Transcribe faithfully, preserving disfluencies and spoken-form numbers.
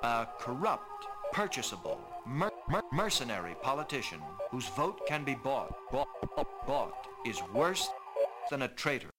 A corrupt, purchasable, mer- mer- mercenary politician whose vote can be bought, bought, bought is worse than a traitor.